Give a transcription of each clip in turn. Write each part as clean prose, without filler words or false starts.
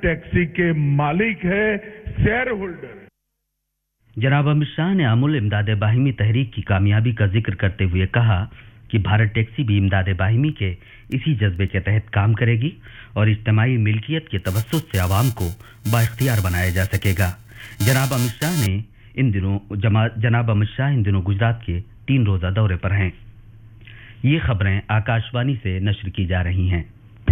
Taxi के मालिक है, शेयर होल्डर है। जनाब अमित शाह ने अमूल इमदाद बाहिमी तहरीक की कामयाबी का जिक्र करते हुए कहा कि भारत टैक्सी भी इमदाद बाहिमी के इसी जज्बे के तहत काम करेगी और इज्तिमाई मिल्कियत के तवस्सुत से आवाम को बाइख्तियार बनाया जा सकेगा। जनाब अमित शाह इन दिनों गुजरात के 3 रोजा दौरे पर हैं। ये खबरें आकाशवाणी से नश्र की जा रही हैं।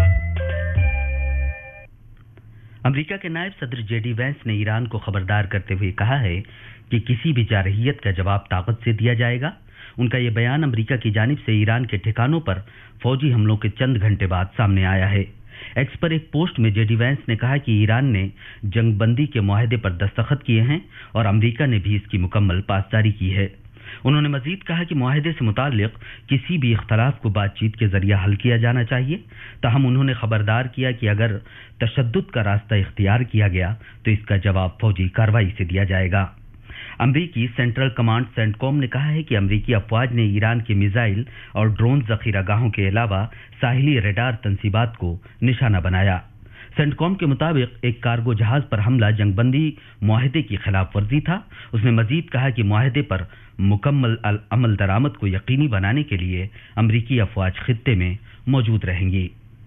अमेरिका के नायब सदर जेडी वैंस ने ईरान को खबरदार करते हुए कहा है कि किसी भी जारहियत का जवाब ताकत से दिया जाएगा। उनका यह बयान अमेरिका की जानिब से ईरान के ठिकानों पर फौजी हमलों के चंद घंटे बाद सामने आया है। एक्स पर एक पोस्ट में जेडी वैंस ने कहा कि ईरान ने जंगबंदी के मुआहदे पर दस्तखत किए हैं और अमेरिका ने भी इसकी मुकम्मल पासदारी की है। उन्होंने मजीद कहा कि मुआहदे से मुताल्लिक किसी भी इख्तलाफ को बातचीत के जरिए हल किया जाना चाहिए। ताहम उन्होंने खबरदार किया कि अगर तशद्दुद का रास्ता इख्तियार किया गया तो इसका जवाब फौजी कार्रवाई से दिया जाएगा। अमरीकी सेंट्रल कमांड सेंटकॉम ने कहा है कि अमरीकी अफवाज ने ईरान के मिसाइल और ड्रोन जखीरागाहों के अलावा साहिली रडार तंसीबात को निशाना बनाया। सेंटकॉम के मुताबिक एक कार्गो जहाज पर हमला जंगबंदी मुआहदे की खिलाफ वर्जी था। उसने मजीद कहा कि मुआहदे पर मुकम्मल अमल दरामद को यकीनी बनाने के लिए अमरीकी अफवाज खित्ते में मौजूद रहेंगी।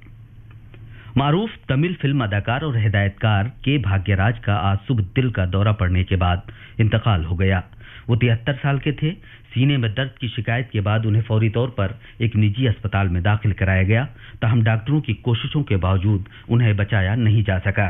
मारूफ तमिल फिल्म अदाकार और हिदायतकार के भाग्यराज का आज सुबह दिल का दौरा पड़ने के बाद इंतकाल हो गया। वो 73 साल के थे। सीने में दर्द की शिकायत के बाद उन्हें फौरी तौर पर एक निजी अस्पताल में दाखिल कराया गया, ताहम डॉक्टरों की कोशिशों के बावजूद उन्हें बचाया नहीं जा सका।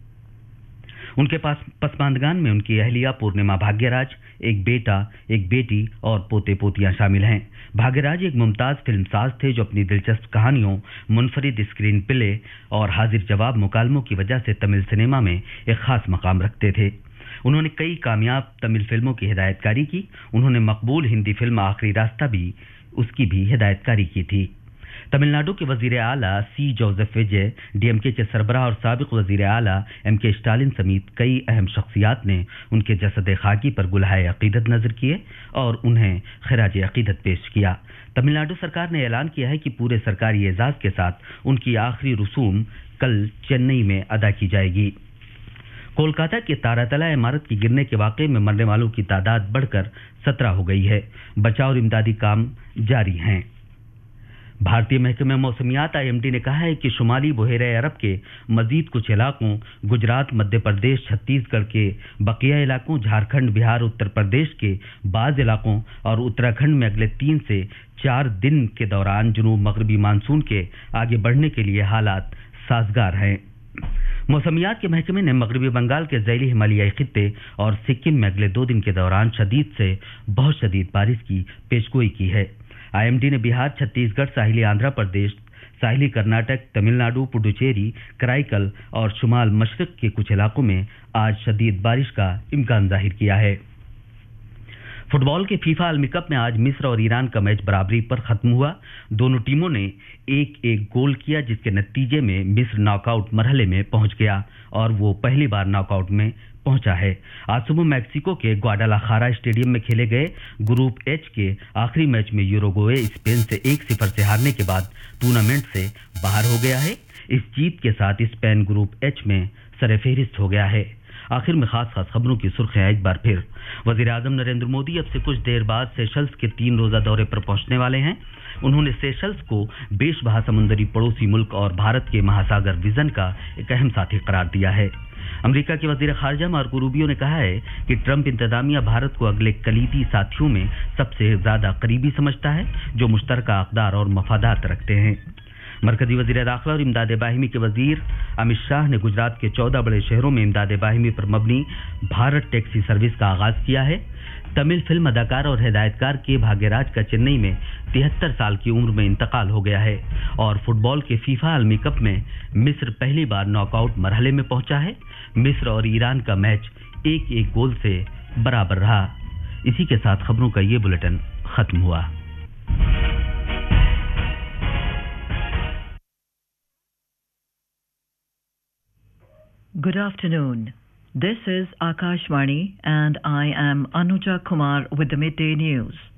उनके पास पसमानदगान में उनकी अहलिया पूर्णिमा भाग्यराज, एक बेटा, एक बेटी और पोते पोतियां शामिल हैं। भाग्यराज एक मुमताज फिल्मसाज थे जो अपनी दिलचस्प कहानियों, मुनफरिद स्क्रीन प्ले और हाजिर जवाब मुकालमों की वजह से तमिल सिनेमा में एक खास मकाम रखते थे। उन्होंने कई कामयाब तमिल फिल्मों की हिदायतकारी की। उन्होंने मकबूल हिंदी फिल्म आखिरी रास्ता उसकी भी हिदायतकारी की थी। तमिलनाडु के वजीर आला सी जोसेफ विजय, डीएमके के सरबराह और साबिक वजीर आला एमके स्टालिन समेत कई अहम शख्सियात ने उनके जसद खाकी पर गुलहाए अकीदत नजर किए और उन्हें खिराज अकीदत पेश किया। तमिलनाडु सरकार ने ऐलान किया है कि पूरे सरकारी एजाज के साथ उनकी आखिरी रसूम कल चेन्नई में अदा की जाएगी। कोलकाता के तारातला इमारत के गिरने के वाकये में मरने वालों की तादाद बढ़कर 17 हो गई है। बचाव और इमदादी काम जारी हैं। भारतीय महकमे मौसमियात आईएमडी ने कहा है कि शुमाली बहेरे अरब के मजीद कुछ इलाकों, गुजरात, मध्य प्रदेश, छत्तीसगढ़ के बकिया इलाकों, झारखंड, बिहार, उत्तर प्रदेश के बाज़ इलाकों और उत्तराखंड में अगले 3 से 4 दिन के दौरान जुनूब मगरबी मानसून के आगे बढ़ने के लिए हालात साजगार हैं। मौसमियात के महकमे ने मगरबी बंगाल के ज़ैली हिमालयाई खित्ते और सिक्किम में अगले 2 दिन के दौरान शदीद से बहुत शदीद बारिश की पेशगोई की है। आईएमडी ने बिहार, छत्तीसगढ़, साहिली आंध्र प्रदेश, साहिली कर्नाटक, तमिलनाडु, पुडुचेरी, कराईकल और शुमाल मशरिक के कुछ इलाकों में आज शदीद बारिश का इम्कान जाहिर किया है। फुटबॉल के फीफा आलमी कप में आज मिस्र और ईरान का मैच बराबरी पर खत्म हुआ। दोनों टीमों ने एक गोल किया, जिसके नतीजे में मिस्र नॉकआउट मरहले में पहुंच गया और वो पहली बार नॉकआउट में पहुंचा है। आज सुबह मैक्सिको के ग्वाडालाखारा स्टेडियम में खेले गए ग्रुप एच के आखिरी मैच में यूरुग्वे स्पेन से 1-0 से हारने के बाद टूर्नामेंट से बाहर हो गया है। इस जीत के साथ स्पेन ग्रुप एच में सरफहरिस्त हो गया है। आखिर में खास खबरों की सुर्खियां एक बार फिर। वजीर आजम नरेंद्र मोदी अब से कुछ देर बाद सेशल्स के 3 रोजा दौरे पर पहुंचने वाले हैं। उन्होंने सेशल्स को बेशबहा समुद्री पड़ोसी मुल्क और भारत के महासागर विजन का एक अहम साथी करार दिया है। अमेरिका के वजीर खारजा मार्को रूबियो ने कहा है कि ट्रंप इंतजामिया भारत को अगले कलीदी साथियों में सबसे ज्यादा करीबी समझता है, जो मुश्तरका अक़दार और मफादात रखते हैं। मरकजी वजीर दाखिला और इमदाद बाहिमी के वजीर अमित शाह ने गुजरात के 14 बड़े शहरों में इमदाद बाहिमी पर मबनी भारत टैक्सी सर्विस का आगाज किया है। तमिल फिल्म अदाकार और हिदायतकार के भाग्यराज का चेन्नई में 73 साल की उम्र में इंतकाल हो गया है। और फुटबॉल के फीफा आलमी कप में मिस्र पहली बार नॉकआउट मरहले में पहुंचा है। मिस्र और ईरान का मैच 1-1 गोल से बराबर रहा। इसी के साथ खबरों का ये बुलेटिन खत्म हुआ। Good afternoon. This is Akashvani and I am Anuja Kumar with the midday news.